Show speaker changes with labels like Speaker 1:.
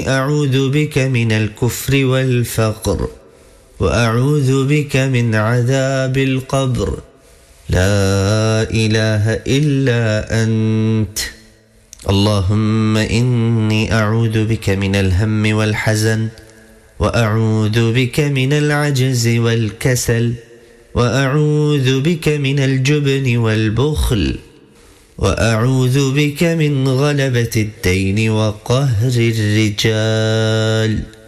Speaker 1: أعوذ بك من الكفر والفقر وأعوذ بك من عذاب القبر لا إله إلا أنت. اللهم إني أعوذ بك من الهم والحزن وأعوذ بك من العجز والكسل وأعوذ بك من الجبن والبخل وأعوذ بك من غلبة الدين وقهر الرجال.